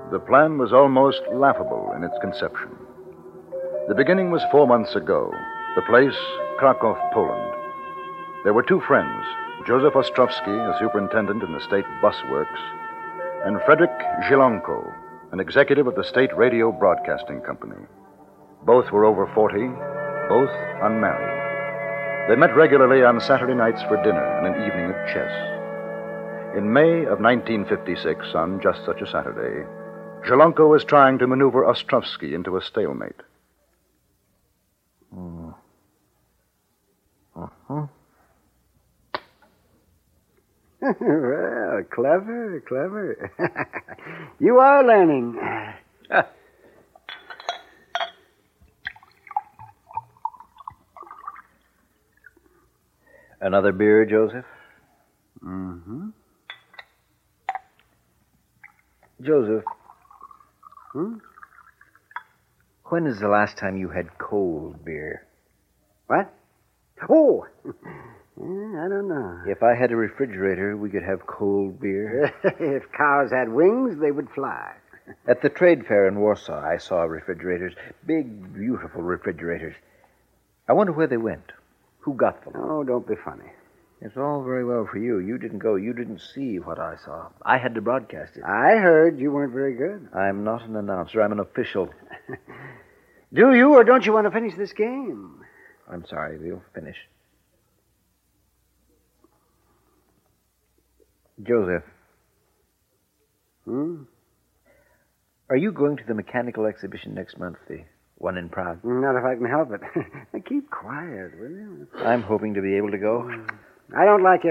The plan was almost laughable in its conception. The beginning was 4 months ago. The place, Krakow, Poland. There were two friends, Joseph Ostrowski, a superintendent in the state bus works, and Frederick Zhilanko, an executive of the state radio broadcasting company. Both were over 40, both unmarried. They met regularly on Saturday nights for dinner and an evening of chess. In May of 1956, on just such a Saturday, Zhilanko was trying to maneuver Ostrowski into a stalemate. Well, clever. You are learning. Another beer, Joseph? Mm-hmm. Joseph. When is the last time you had cold beer? What? Oh, I don't know. If I had a refrigerator, we could have cold beer. If cows had wings, they would fly. At the trade fair in Warsaw, I saw refrigerators. Big, beautiful refrigerators. I wonder where they went. Who got them? Oh, don't be funny. It's all very well for you. You didn't go. You didn't see what I saw. I had to broadcast it. I heard you weren't very good. I'm not an announcer. I'm an official. Do you, or don't you want to finish this game? I'm sorry. We'll finish. Joseph. Are you going to the mechanical exhibition next month, the one in Prague? Not if I can help it. Keep quiet, will you? I'm hoping to be able to go. I don't like